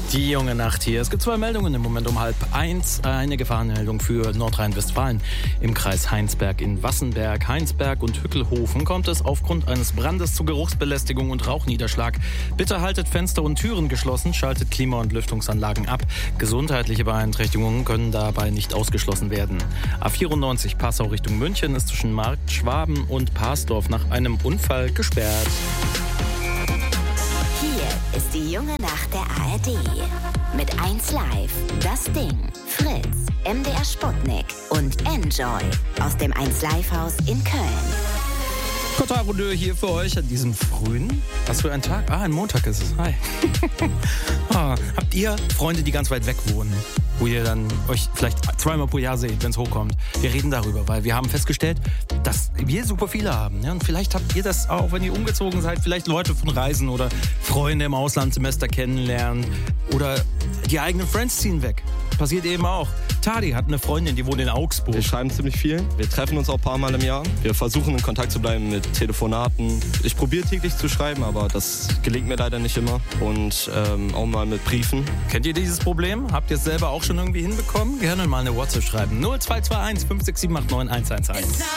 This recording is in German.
Die junge Nacht hier. Es gibt 2 Meldungen im Moment um 12:30. Eine Gefahrenmeldung für Nordrhein-Westfalen. Im Kreis Heinsberg in Wassenberg, Heinsberg und Hückelhofen kommt es aufgrund eines Brandes zu Geruchsbelästigung und Rauchniederschlag. Bitte haltet Fenster und Türen geschlossen, schaltet Klima- und Lüftungsanlagen ab. Gesundheitliche Beeinträchtigungen können dabei nicht ausgeschlossen werden. A94 Passau Richtung München ist zwischen Markt Schwaben und Parsdorf nach einem Unfall gesperrt. Hier ist die junge Nacht der ARD. Mit 1 Live, Das Ding, Fritz, MDR Sputnik und Enjoy aus dem 1 Live Haus in Köln. Kotaro Dö hier für euch an diesem frühen. Was für ein Tag? Ein Montag ist es. Hi. Habt ihr Freunde, die ganz weit weg wohnen, wo ihr dann euch vielleicht 2-mal pro Jahr seht, wenn es hochkommt? Wir reden darüber, weil wir haben festgestellt, dass wir super viele haben. Ja? Und vielleicht habt ihr das auch, wenn ihr umgezogen seid, vielleicht Leute von Reisen oder Freunde im Auslandssemester kennenlernen oder die eigenen Friends ziehen weg. Passiert eben auch. Tadi hat eine Freundin, die wohnt in Augsburg. Wir schreiben ziemlich viel. Wir treffen uns auch ein paar Mal im Jahr. Wir versuchen in Kontakt zu bleiben mit Telefonaten. Ich probiere täglich zu schreiben, aber das gelingt mir leider nicht immer. Und auch mal mit Briefen. Kennt ihr dieses Problem? Habt ihr es selber auch schon irgendwie hinbekommen? Gerne mal eine WhatsApp schreiben. 0221 56789 111.